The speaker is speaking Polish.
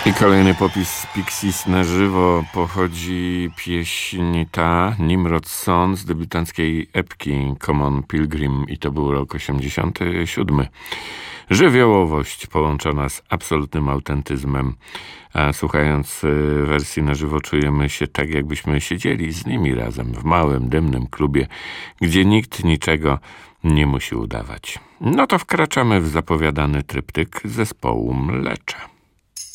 I kolejny popis z Pixies na żywo. Pochodzi pieśń ta Nimrod Son z debiutanckiej epki Common Pilgrim i to był rok 87. Żywiołowość połączona z absolutnym autentyzmem. A słuchając wersji na żywo czujemy się tak, jakbyśmy siedzieli z nimi razem w małym, dymnym klubie, gdzie nikt niczego nie musi udawać. No to wkraczamy w zapowiadany tryptyk zespołu Mlecze.